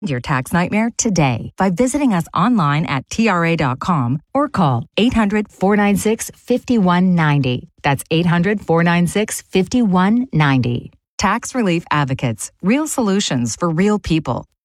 your tax nightmare today by visiting us online at TRA.com or call 800-496-5190. That's 800-496-5190. Tax Relief Advocates, real solutions for real people.